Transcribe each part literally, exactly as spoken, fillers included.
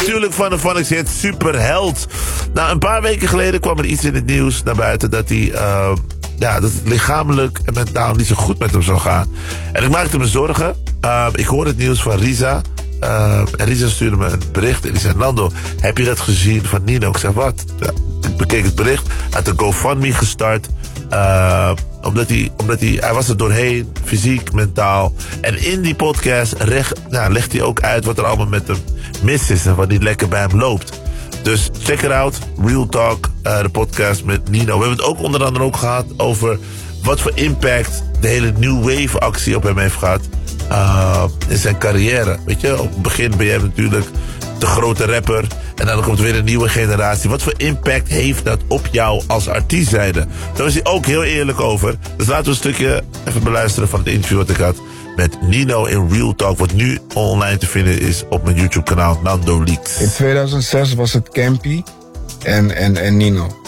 natuurlijk van de Phonics hit Superheld. Nou, een paar weken geleden kwam er iets in het nieuws naar buiten dat hij... Uh, ja, dat het lichamelijk en mentaal niet zo goed met hem zou gaan. En ik maakte me zorgen. Uh, ik hoorde het nieuws van Risa. Uh, en Risa stuurde me een bericht. En die zei, Nando, heb je dat gezien van Nino? Ik zei, wat? Ja, ik bekeek het bericht. Hij had een GoFundMe gestart. Uh, omdat hij, omdat hij, hij was er doorheen, fysiek, mentaal. En in die podcast recht, nou, legt hij ook uit wat er allemaal met hem mis is. En wat niet lekker bij hem loopt. Dus check it out. Real Talk, uh, de podcast met Nino. We hebben het ook onder andere ook gehad over wat voor impact de hele New Wave actie op hem heeft gehad. Uh, in zijn carrière. Weet je, op het begin ben jij natuurlijk de grote rapper. En dan komt er weer een nieuwe generatie. Wat voor impact heeft dat op jou als artiest zijnde? Daar was hij ook heel eerlijk over. Dus laten we een stukje even beluisteren van het interview wat ik had met Nino in Real Talk. Wat nu online te vinden is op mijn YouTube kanaal Nando Leaks. In tweeduizend zes was het Campy en, en, en Nino.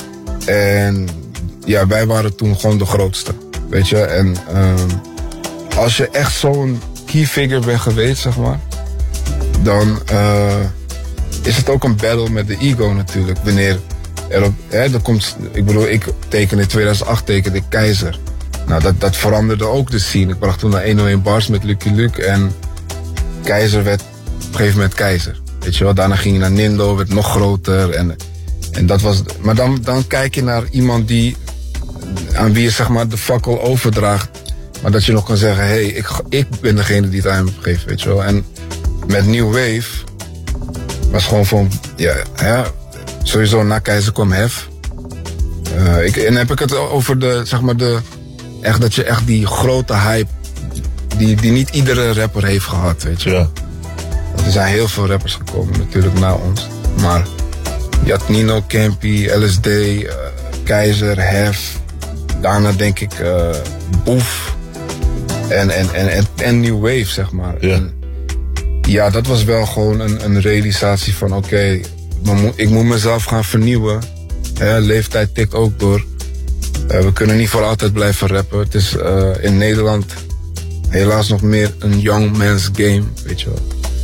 En ja, wij waren toen gewoon de grootste. Weet je, en um, als je echt zo'n key figure bent geweest, zeg maar, dan uh, is het ook een battle met de ego natuurlijk. Wanneer er op, hè, er komt, ik bedoel, ik tekende in tweeduizend acht tekende ik Keizer. Nou, dat, dat veranderde ook de scene. Ik bracht toen naar honderdéén Bars met Lucky Luke en Keizer werd op een gegeven moment Keizer. Weet je wel, daarna ging je naar Nindo, werd nog groter. En, en dat was, maar dan, dan kijk je naar iemand die, aan wie je zeg maar de fakkel overdraagt. Maar dat je nog kan zeggen, hé, hey, ik, ik ben degene die het aan hem geeft, weet je wel. En met New Wave was gewoon van, ja, ja sowieso na Keizer kwam Hef. Uh, ik, en dan heb ik het over de, zeg maar de, echt dat je echt die grote hype, die, die niet iedere rapper heeft gehad, weet je. Ja. Er zijn heel veel rappers gekomen natuurlijk na ons. Maar je had Nino, Campy, L S D, uh, Keizer, Hef. Daarna denk ik uh, Boef. En, en, en, en, en New Wave, zeg maar. Ja, en, ja dat was wel gewoon een, een realisatie van oké, okay, ik moet mezelf gaan vernieuwen. Hè, leeftijd tikt ook door. Uh, we kunnen niet voor altijd blijven rappen. Het is uh, in Nederland helaas nog meer een young man's game, weet je wel.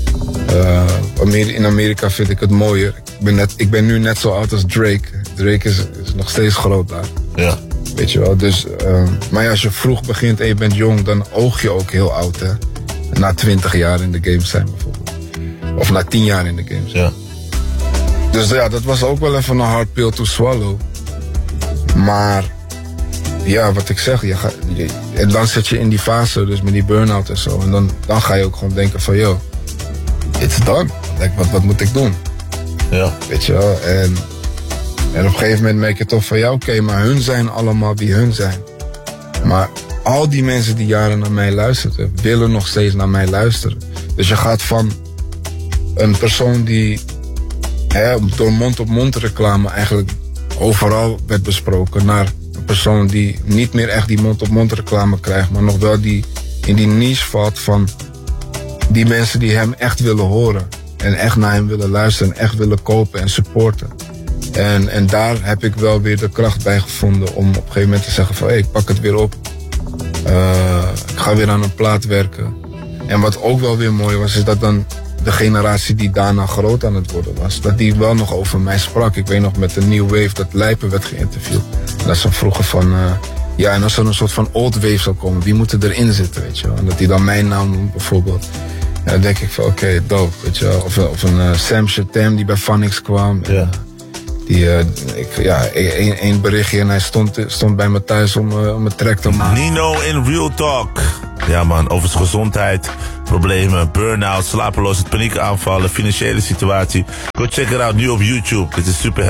Uh, in Amerika vind ik het mooier. Ik ben, net, ik ben nu net zo oud als Drake. Drake is, is nog steeds groot daar. Ja. Weet je wel, dus, uh, maar ja, als je vroeg begint en je bent jong, dan oog je ook heel oud, hè. Na twintig jaar in de game zijn bijvoorbeeld. Of na tien jaar in de game zijn. Ja. Dus ja, dat was ook wel even een hard pill to swallow. Maar ja, wat ik zeg, je gaat, je, en dan zit je in die fase, dus met die burn-out en zo. En dan, dan ga je ook gewoon denken van, yo, it's done. Like, wat, wat moet ik doen? Ja. Weet je wel, en, en op een gegeven moment merk je toch van, ja, oké, okay, maar hun zijn allemaal wie hun zijn. Maar al die mensen die jaren naar mij luisterden, willen nog steeds naar mij luisteren. Dus je gaat van een persoon die hè, door mond-op-mond reclame eigenlijk overal werd besproken, naar een persoon die niet meer echt die mond-op-mond reclame krijgt, maar nog wel die in die niche valt van die mensen die hem echt willen horen. En echt naar hem willen luisteren en echt willen kopen en supporten. En, en daar heb ik wel weer de kracht bij gevonden om op een gegeven moment te zeggen van, hé, hey, ik pak het weer op. Uh, ik ga weer aan een plaat werken. En wat ook wel weer mooi was, is dat dan de generatie die daarna groot aan het worden was, dat die wel nog over mij sprak. Ik weet nog met de New Wave dat Lijpen werd geïnterviewd. En dat ze vroegen van, uh, ja, en als er een soort van old wave zou komen, wie moet er erin zitten, weet je wel. En dat die dan mijn naam noemt bijvoorbeeld. Ja, dan denk ik van, oké, okay, dope, weet je wel. Of, of een uh, Sam Shatam die bij Phonics kwam. Ja. En, die, uh, ik, ja, één, één berichtje en hij stond, stond bij me thuis om, uh, om een track te maken. Nino in Real Talk. Ja man, over zijn gezondheid, problemen, burn-out, slapeloosheid, paniekaanvallen, financiële situatie. Go check it out nu op YouTube. Dit is super.